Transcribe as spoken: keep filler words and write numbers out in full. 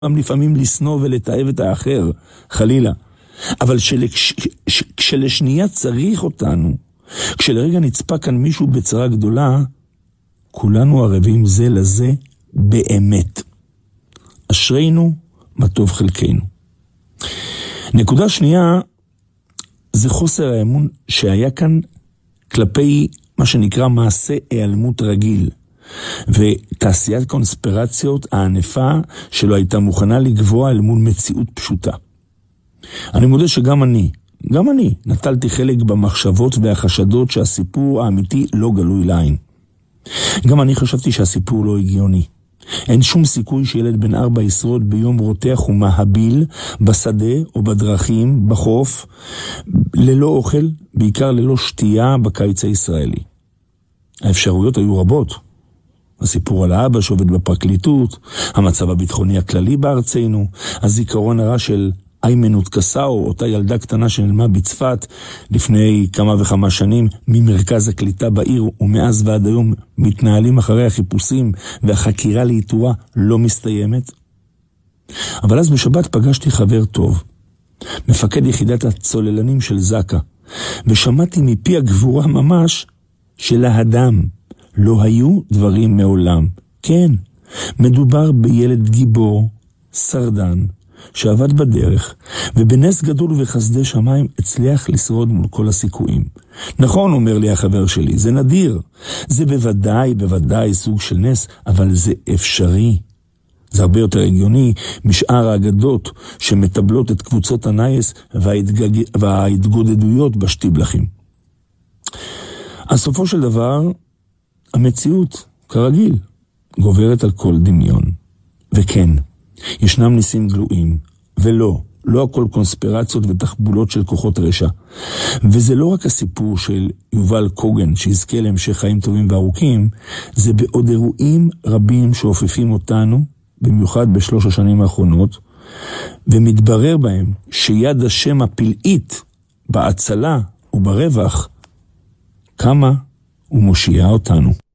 גם לפעמים לסנוע ולתאב את האחר, חלילה. אבל כשלשנייה צריך אותנו, כשלרגע נצפה כאן מישהו בצרה גדולה, כולנו ערבים זה לזה באמת. אשרינו, מה טוב חלקנו. נקודה שנייה, זה חוסר האמון שהיה כאן כלפי מה שנקרא מעשה היעלמות רגיל, ותעשיית קונספירציות הענפה שלא הייתה מוכנה לגבוה אל מול מציאות פשוטה. אני מודה שגם אני, גם אני, נטלתי חלק במחשבות והחשדות שהסיפור האמיתי לא גלוי לעין. גם אני חשבתי שהסיפור לא הגיוני. אין שום סיכוי שילד בן ארבע ישרוד ביום רותח ומהביל, בשדה או בדרכים, בחוף, ללא אוכל, בעיקר ללא שתייה בקיץ הישראלי. האפשרויות היו רבות. הסיפור על האבא שעובד בפרקליטות, המצב הביטחוני הכללי בארצנו, הזיכרון הרע של איימנות קסאו, אותה ילדה קטנה שנעלמה בצפת לפני כמה וכמה שנים ממרכז הקליטה בעיר, ומאז ועד היום מתנהלים אחרי החיפושים והחקירה לאיתורה לא מסתיימת. אבל אז בשבת פגשתי חבר טוב, מפקד יחידת הצוללנים של זקה, ושמעתי מפי הגבורה ממש שלאדם לא היו דברים מעולם. כן, מדובר בילד גיבור, שרדן, שעבד בדרך, ובנס גדול ובחסדי שמיים הצליח לשרוד מול כל הסיכויים. נכון, אומר לי החבר שלי, זה נדיר. זה בוודאי, בוודאי סוג של נס, אבל זה אפשרי. זה הרבה יותר הגיוני משאר האגדות שמטבלות את קבוצות הנייס וההתגג... וההתגודדויות בשטיבלחים. הסופו של דבר, המציאות, כרגיל, גוברת על כל דמיון. וכן, ישנם ניסים גלויים, ולא, לא הכל קונספירציות ותחבולות של כוחות רשע. וזה לא רק הסיפור של יובל קוגן שיזכה להמשך חיים טובים וארוכים, זה בעוד אירועים רבים שאופפים אותנו, במיוחד בשלוש השנים האחרונות, ומתברר בהם שיד השם הפלאית בהצלה וברווח, כמה הוא מושיע אותנו.